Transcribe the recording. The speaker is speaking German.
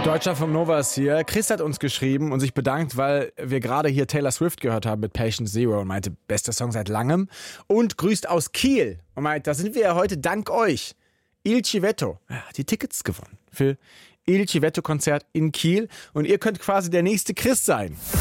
Deutscher vom Novas hier. Chris hat uns geschrieben und sich bedankt, weil wir gerade hier Taylor Swift gehört haben mit Patient Zero und meinte, bester Song seit langem. Und grüßt aus Kiel und meint, da sind wir ja heute dank euch. Il Civetto hat die Tickets gewonnen für Il Civetto Konzert in Kiel und ihr könnt quasi der nächste Chris sein.